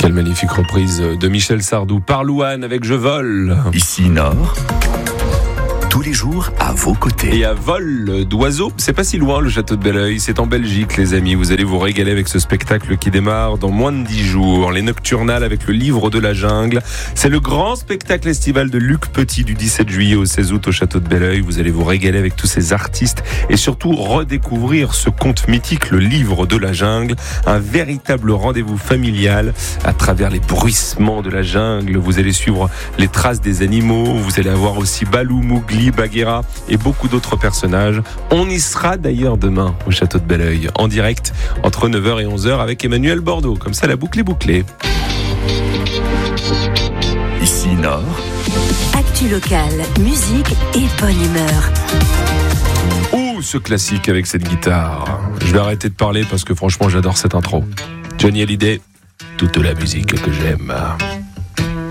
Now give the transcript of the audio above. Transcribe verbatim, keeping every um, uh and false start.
Quelle magnifique reprise de Michel Sardou par Louane avec Je vole. Ici Nord, tous les jours à vos côtés. Et à vol d'oiseaux, c'est pas si loin le château de Belleuil, c'est en Belgique les amis. Vous allez vous régaler avec ce spectacle qui démarre dans moins de dix jours. Les Nocturnales avec le livre de la jungle. C'est le grand spectacle estival de Luc Petit du dix-sept juillet au seize août au château de Belleuil. Vous allez vous régaler avec tous ces artistes et surtout redécouvrir ce conte mythique, le livre de la jungle. Un véritable rendez-vous familial à travers les bruissements de la jungle. Vous allez suivre les traces des animaux. Vous allez avoir aussi Balou, Mowgli, Bagheera et beaucoup d'autres personnages. On y sera d'ailleurs demain au château de Belleuil, en direct entre neuf heures et onze heures avec Emmanuel Bordeaux. Comme ça, la boucle est bouclée. Ici Nord. Actu locale, musique et bonne humeur. Ouh, ce classique avec cette guitare. Je vais arrêter de parler parce que franchement, j'adore cette intro. Johnny Hallyday, toute la musique que j'aime.